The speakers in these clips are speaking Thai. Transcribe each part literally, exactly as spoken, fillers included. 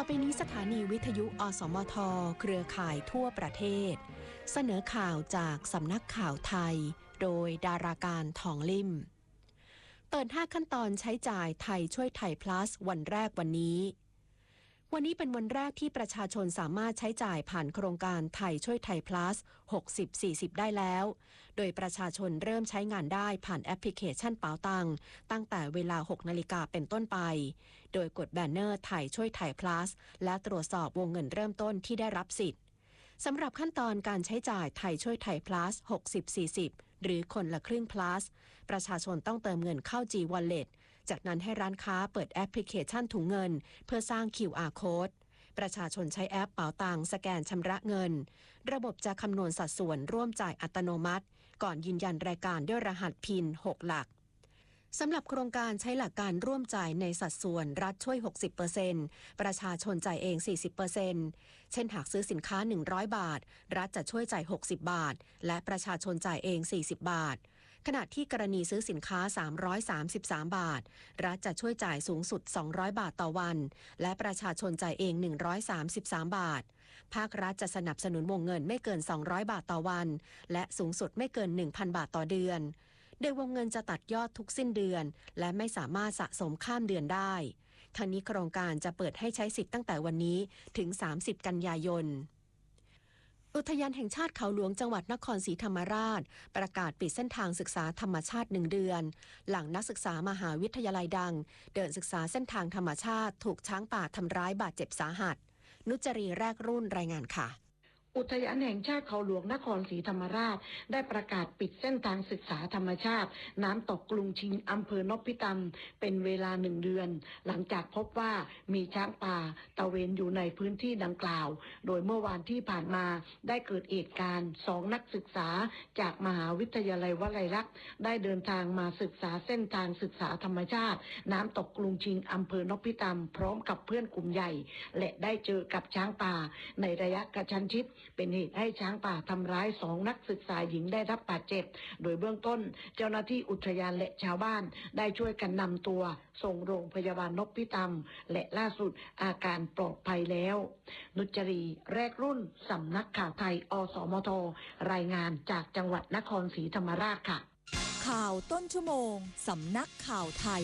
ไปนี้สถานีวิทยุอสมทเครือข่ายทั่วประเทศเสนอข่าวจากสำนักข่าวไทยโดยดาราการทองลิ่มเปิดห้าขั้นตอนใช้จ่ายไทยช่วยไทย plus วันแรกวันนี้วันนี้เป็นวันแรกที่ประชาชนสามารถใช้จ่ายผ่านโครงการไทยช่วยไทย plus หกสิบ สี่สิบ ได้แล้วโดยประชาชนเริ่มใช้งานได้ผ่านแอปพลิเคชันเป๋าตังตั้งแต่เวลา หกนาฬิกาเป็นต้นไปโดยกดแบนเนอร์ไทยช่วยไทย plus และตรวจสอบวงเงินเริ่มต้นที่ได้รับสิทธิ์สำหรับขั้นตอนการใช้จ่ายไทยช่วยไทย plus หกสิบ สี่สิบ หรือคนละครึ่ง plus ประชาชนต้องเติมเงินเข้า G Wallet จากนั้นให้ร้านค้าเปิดแอปพลิเคชันถุงเงินเพื่อสร้าง คิว อาร์ Code ประชาชนใช้แอปเป๋าตังสแกนชำระเงินระบบจะคำนวณสัดส่วนร่วมจ่ายอัตโนมัติก่อนยืนยันรายการด้วยรหัสพินหกหลักสำหรับโครงการใช้หลักการร่วมจ่ายในสัดส่วนรัฐช่วย หกสิบเปอร์เซ็นต์ ประชาชนจ่ายเอง สี่สิบเปอร์เซ็นต์ เช่นหากซื้อสินค้าหนึ่งร้อยบาทรัฐจะช่วยจ่ายหกสิบบาทและประชาชนจ่ายเองสี่สิบบาทขณะที่กรณีซื้อสินค้าสามร้อยสามสิบสามบาทรัฐจะช่วยจ่ายสูงสุดสองร้อยบาทต่อวันและประชาชนจ่ายเองหนึ่งร้อยสามสิบสามบาทภาครัฐจะสนับสนุนวงเงินไม่เกินสองร้อยบาทต่อวันและสูงสุดไม่เกิน หนึ่งพันบาทต่อเดือนโดยวงเงินจะตัดยอดทุกสิ้นเดือนและไม่สามารถสะสมข้ามเดือนได้ทั้งนี้โครงการจะเปิดให้ใช้สิทธิ์ตั้งแต่วันนี้ถึงสามสิบกันยายนอุทยานแห่งชาติเขาหลวงจังหวัดนครศรีธรรมราชประกาศปิดเส้นทางศึกษาธรรมชาติหนึ่งเดือนหลังนักศึกษามหาวิทยาลัยดังเดินศึกษาเส้นทางธรรมชาติถูกช้างป่าทำร้ายบาดเจ็บสาหัสนุจรีแรกรุ่นรายงานค่ะอุทยานแห่งชาติเขาหลวงนครศรีธรรมราชได้ประกาศปิดเส้นทางศึกษาธรรมชาติน้ำตกกรุงชิงอำเภอนพิตำเป็นเวลาหนึ่งเดือนหลังจากพบว่ามีช้างป่าตระเวนอยู่ในพื้นที่ดังกล่าวโดยเมื่อวานที่ผ่านมาได้เกิดเหตุการณ์สองนักศึกษาจากมหาวิทยาลัยวลัยลักษณ์ได้เดินทางมาศึกษาเส้นทางศึกษาธรรมชาติน้ำตกกรุงชิงอำเภอนพิตำพร้อมกับเพื่อนกลุ่มใหญ่และได้เจอกับช้างป่าในระยะกระชั้นชิดเป็นเหตุให้ช้างป่าทำร้ายสองนักศึกษาหญิงได้รับบาดเจ็บโดยเบื้องต้นเจ้าหน้าที่อุทยานและชาวบ้านได้ช่วยกันนำตัวส่งโรงพยาบาลนพิตำและล่าสุดอาการปลอดภัยแล้วนุจรีแรกรุ่นสำนักข่าวไทยอสมทรายงานจากจังหวัดนครศรีธรรมราชค่ะข่าวต้นชั่วโมงสำนักข่าวไทย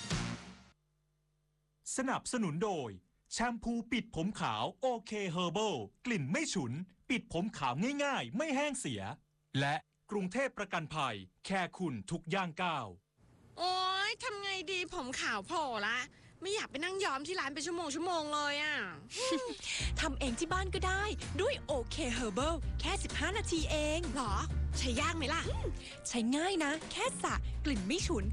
สนับสนุนโดยแชมพูปิดผมขาวโอเคเฮอร์เบิลกลิ่นไม่ฉุนปิดผมขาวง่ายๆไม่แห้งเสียและกรุงเทพประกันภัยแค่คุณทุกย่างก้าวโอ๊ยทำไงดีผมขาวโผล่ละไม่อยากไปนั่งย้อมที่ร้านเป็นชั่วโมงชั่วโมงเลยอ่ะทำเองที่บ้านก็ได้ด้วยโอเคเฮอร์เบิลแค่สิบห้านาทีเองหรอใช้ยากไหมล่ะใช้ง่ายนะแค่สระกลิ่นไม่ฉุน